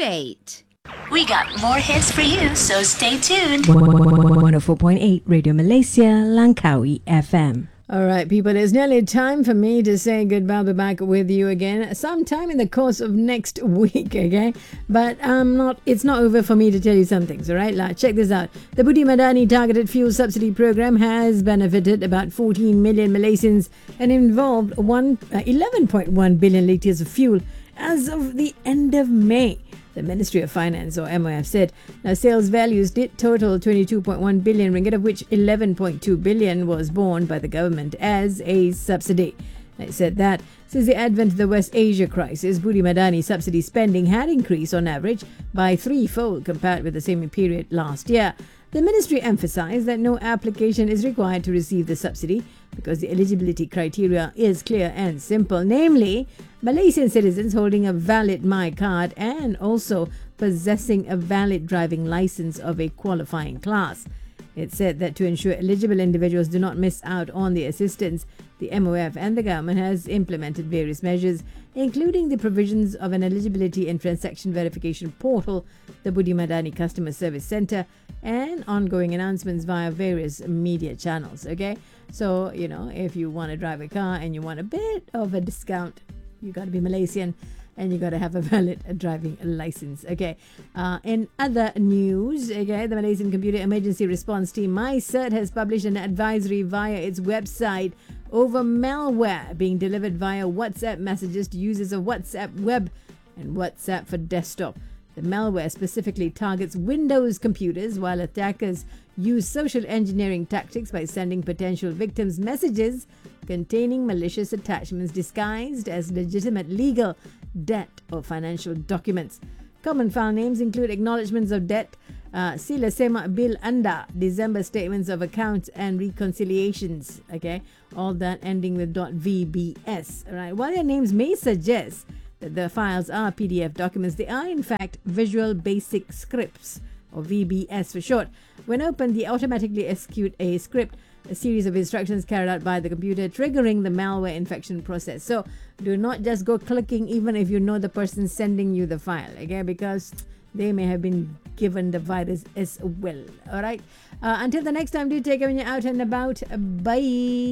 motivate. We got more hits for you, so stay tuned. 104.8 Radio Malaysia, Langkawi FM. All right, people, it's nearly time for me to say goodbye. I'll be back with you again sometime in the course of next week, okay? But it's not over for me to tell you some things, all right? Like, check this out. The Budi Madani Targeted Fuel Subsidy Program has benefited about 14 million Malaysians and involved 11.1 billion litres of fuel as of the end of May. The Ministry of Finance, or MOF, said. Now, sales values did total 22.1 billion ringgit, of which 11.2 billion was borne by the government as a subsidy. It said that since the advent of the West Asia crisis, Budi Madani subsidy spending had increased on average by threefold compared with the same period last year. The ministry emphasized that no application is required to receive the subsidy because the eligibility criteria is clear and simple, namely Malaysian citizens holding a valid My Card and also possessing a valid driving license of a qualifying class. It said that to ensure eligible individuals do not miss out on the assistance, the MOF and the government has implemented various measures, including the provisions of an eligibility and transaction verification portal, the Budi Madani Customer Service Centre, and ongoing announcements via various media channels. Okay, so if you want to drive a car and you want a bit of a discount, you got to be Malaysian and you got to have a valid driving license. Okay. In other news, okay, the Malaysian Computer Emergency Response Team, MyCert, has published an advisory via its website over malware being delivered via WhatsApp messages to users of WhatsApp Web and WhatsApp for desktop. The malware specifically targets Windows computers, while attackers use social engineering tactics by sending potential victims messages containing malicious attachments disguised as legitimate legal, debt or financial documents. Common file names include acknowledgements of debt, sila semak bil anda, December statements of accounts and reconciliations. Okay, all that ending with .vbs. All right, while their names may suggest that the files are PDF documents, they are in fact Visual Basic Scripts, or VBS for short. When opened, they automatically execute a script, a series of instructions carried out by the computer, triggering the malware infection process. So do not just go clicking even if you know the person sending you the file, okay, because they may have been given the virus as well. All right, until the next time, do take care when you're out and about. Bye.